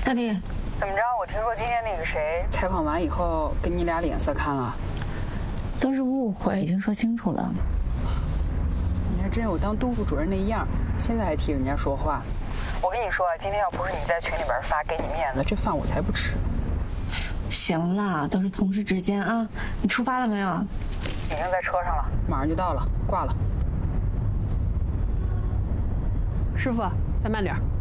大力， 怎么着？我听说今天那个谁采访完以后，给你俩脸色看了？ 都是误会，已经说清楚了。 你还真有当督副主任那样，现在还替人家说话。 我跟你说，今天要不是你在群里边发，给你面子， 这饭我才不吃。 行了，都是同事之间啊。你出发了没有？ 已经在车上了， 马上就到了，挂了。 师傅，再慢点。